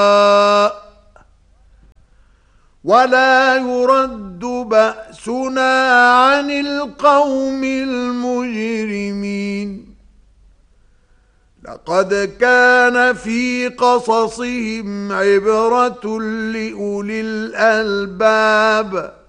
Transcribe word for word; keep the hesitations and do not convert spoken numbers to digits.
ولا يرد بأسنا عن القوم المجرمين لقد كان في قصصهم عبرة لأولي الألباب